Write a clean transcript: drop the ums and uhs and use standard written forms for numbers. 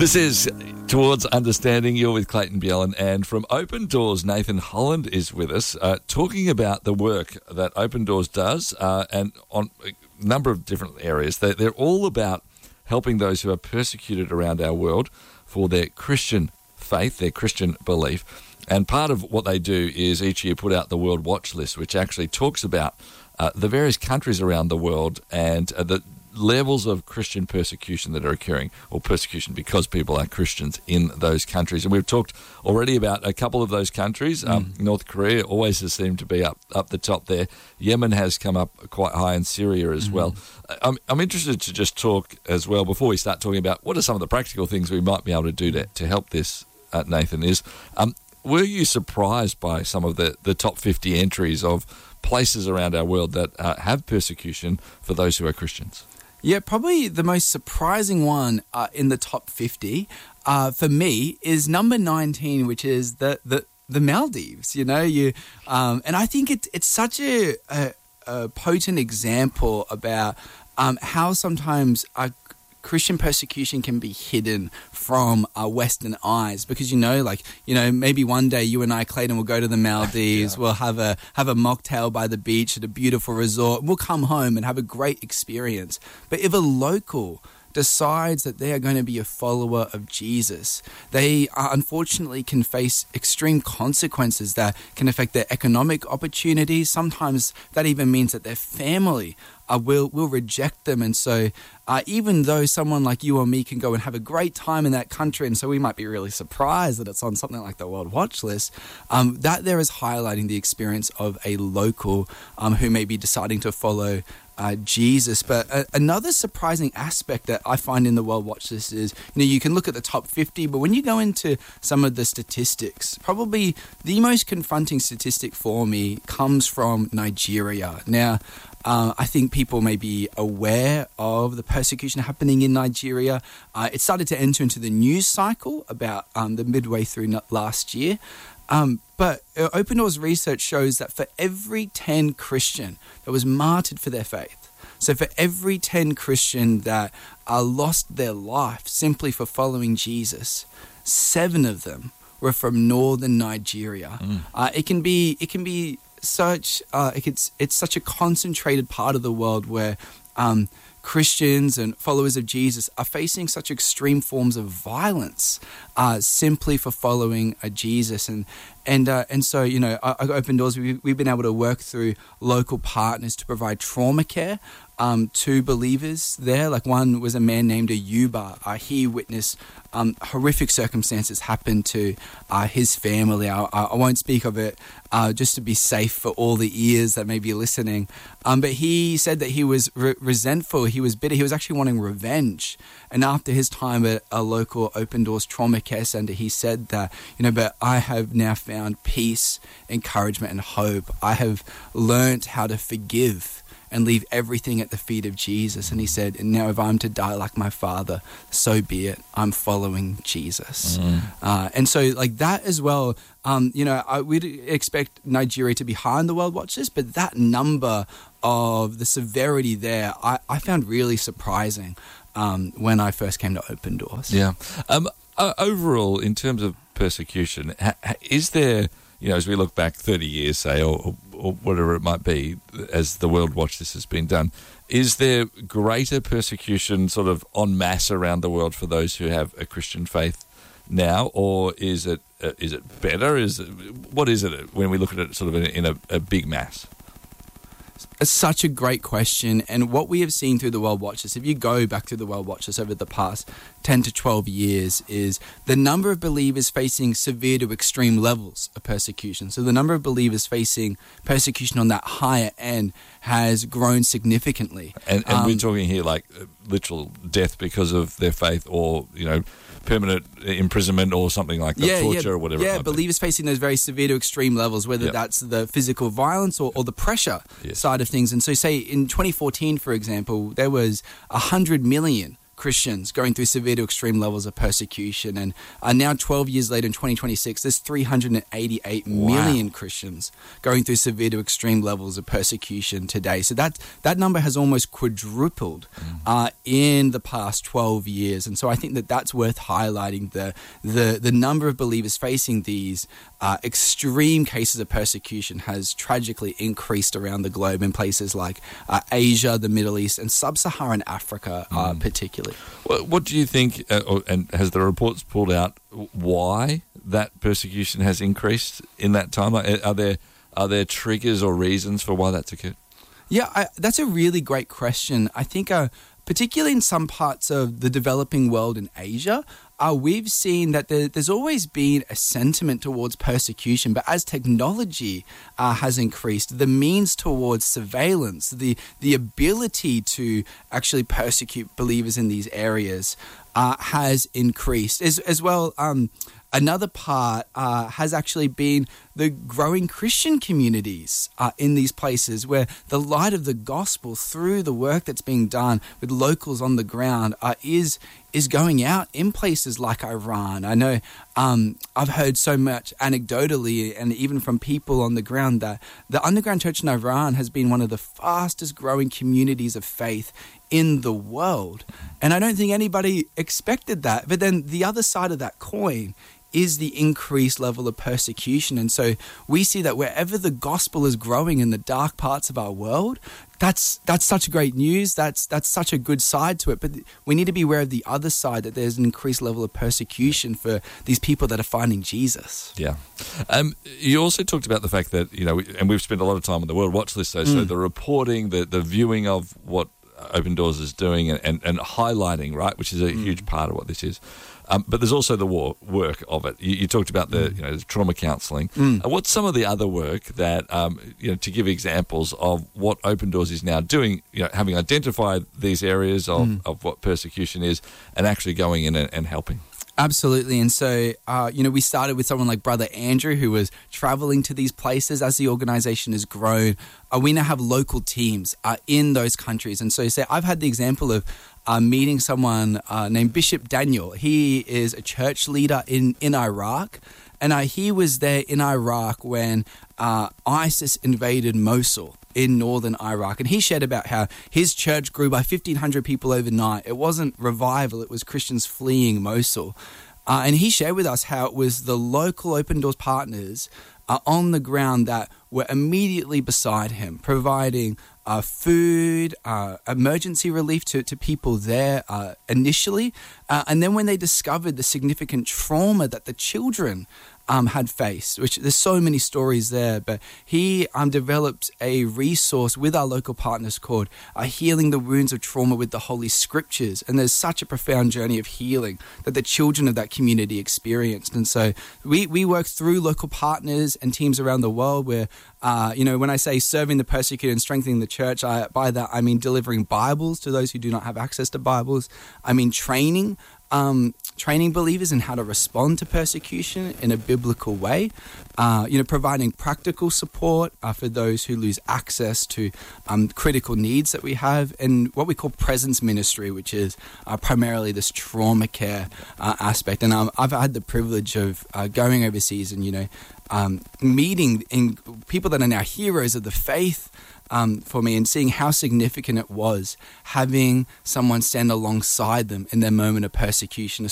This is Towards Understanding. You're with Clayton Bjelland, and from Open Doors, Nathan Holland is with us, talking about the work that Open Doors does, and on a number of different areas. They're all about helping those who are persecuted around our world for their Christian faith, their Christian belief. And part of what they do is each year put out the World Watch List, which actually talks about the various countries around the world and the levels of Christian persecution that are occurring, or persecution because people are Christians in those countries. And we've talked already about a couple of those countries. North Korea always has seemed to be up the top there. Yemen has come up quite high, in Syria as well. I'm interested to just talk as well, before we start talking about what are some of the practical things we might be able to do to help this, Nathan, is were you surprised by some of the top 50 entries of places around our world that have persecution for those who are Christians? Yeah, probably the most surprising one in the top 50 for me is number 19, which is the Maldives. You know, and I think it's such a potent example about how sometimes Christian persecution can be hidden from Western eyes, because maybe one day you and I, Clayton, will go to the Maldives. We'll have a mocktail by the beach at a beautiful resort. We'll come home and have a great experience. But if a local decides that they are going to be a follower of Jesus, they unfortunately can face extreme consequences that can affect their economic opportunities. Sometimes that even means that their family will reject them. And so even though someone like you or me can go and have a great time in that country, and so we might be really surprised that it's on something like the World Watch List, that there is highlighting the experience of a local who may be deciding to follow Jesus. But another surprising aspect that I find in the World Watch List is, you can look at the top 50, but when you go into some of the statistics, probably the most confronting statistic for me comes from Nigeria. Now, I think people may be aware of the persecution happening in Nigeria. It started to enter into the news cycle about the midway through last year. But Open Doors research shows that for every 10 Christian that was martyred for their faith, so for every 10 Christian that lost their life simply for following Jesus, 7 of them were from northern Nigeria. It's such a concentrated part of the world where Christians and followers of Jesus are facing such extreme forms of violence simply for following Jesus. And so, at Open Doors, we've been able to work through local partners to provide trauma care to believers there. Like, one was a man named Ayuba. He witnessed horrific circumstances happen to his family. I won't speak of it just to be safe for all the ears that may be listening. But he said that he was resentful. He was bitter. He was actually wanting revenge. And after his time at a local Open Doors trauma care center, he said that, but I have now found peace, encouragement, and hope. I have learned how to forgive and leave everything at the feet of Jesus. And he said, and now if I'm to die like my father, so be it. I'm following Jesus. And so like that as well, we'd expect Nigeria to be high on the World Watch List, but that number of the severity there, I found really surprising when I first came to Open Doors. Yeah. Overall, in terms of persecution, is there, as we look back 30 years, say, or whatever it might be, as the World Watch List has been done, is there greater persecution sort of en masse around the world for those who have a Christian faith now, or is it better? What is it when we look at it sort of in a big mass? It's such a great question, and what we have seen through the World Watch List, if you go back to the World Watch List over the past 10 to 12 years, is the number of believers facing severe to extreme levels of persecution. So the number of believers facing persecution on that higher end has grown significantly. And we're talking here like literal death because of their faith, or, permanent imprisonment or something like that, torture or whatever. Yeah, believers facing those very severe to extreme levels, whether that's the physical violence or the pressure side of things. And so say in 2014, for example, there was 100 million Christians going through severe to extreme levels of persecution. And now 12 years later in 2026, there's 388 million Christians going through severe to extreme levels of persecution today. So that number has almost quadrupled in the past 12 years. And so I think that's worth highlighting, the number of believers facing these extreme cases of persecution has tragically increased around the globe in places like Asia, the Middle East, and sub-Saharan Africa particularly. What do you think, and has the reports pulled out why that persecution has increased in that time? Are there triggers or reasons for why that's occurred? Yeah, that's a really great question. I think particularly in some parts of the developing world in Asia, we've seen that there's always been a sentiment towards persecution, but as technology has increased, the means towards surveillance, the ability to actually persecute believers in these areas has increased. As well, another part has actually been the growing Christian communities in these places where the light of the gospel through the work that's being done with locals on the ground is going out in places like Iran. I know I've heard so much anecdotally and even from people on the ground that the underground church in Iran has been one of the fastest growing communities of faith in the world. And I don't think anybody expected that. But then the other side of that coin is the increased level of persecution. And so we see that wherever the gospel is growing in the dark parts of our world, that's such great news. That's such a good side to it. But we need to be aware of the other side, that there's an increased level of persecution for these people that are finding Jesus. Yeah. You also talked about the fact that, and we've spent a lot of time on the World Watch List, so the reporting, the viewing of what Open Doors is doing and highlighting, right, which is a huge part of what this is. But there's also the work of it. You talked about the trauma counselling. What's some of the other work that to give examples of what Open Doors is now doing? Having identified these areas of what persecution is, and actually going in and helping. Absolutely. And so, we started with someone like Brother Andrew, who was traveling to these places. As the organization has grown, we now have local teams in those countries. And so, I've had the example of meeting someone named Bishop Daniel. He is a church leader in Iraq. And he was there in Iraq when ISIS invaded Mosul in northern Iraq. And he shared about how his church grew by 1,500 people overnight. It wasn't revival, it was Christians fleeing Mosul. And he shared with us how it was the local Open Doors partners on the ground that were immediately beside him, providing food, emergency relief to people there initially. And then when they discovered the significant trauma that the children had faced, which there's so many stories there, but he developed a resource with our local partners called Healing the Wounds of Trauma with the Holy Scriptures. And there's such a profound journey of healing that the children of that community experienced. And so we work through local partners and teams around the world where, when I say serving the persecuted and strengthening the church, by that I mean delivering Bibles to those who do not have access to Bibles. I mean training believers in how to respond to persecution in a biblical way, providing practical support for those who lose access to critical needs that we have, and what we call presence ministry, which is primarily this trauma care aspect. And I've had the privilege of going overseas and, meeting people that are now heroes of the faith, for me, and seeing how significant it was having someone stand alongside them in their moment of persecution,